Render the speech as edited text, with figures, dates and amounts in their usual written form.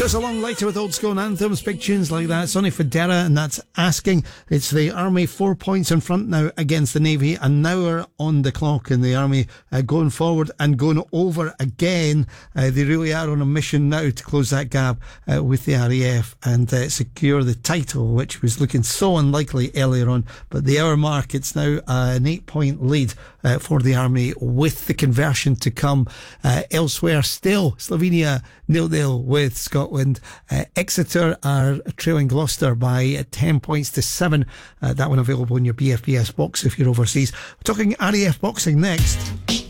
Just a long later with old school anthems, big tunes like that. Sonny Fodera, and that's Asking. It's the Army 4 points in front now against the Navy. An hour on the clock in the Army, going forward and going over again. They really are on a mission now to close that gap with the RAF and secure the title, which was looking so unlikely earlier on. But the hour mark, it's now an 8-point lead for the Army with the conversion to come. Elsewhere still, Slovenia 0-0 with Scotland. Exeter are trailing Gloucester by 10 points to 7. That one available in your BFBS box if you're overseas. We're talking RAF boxing next.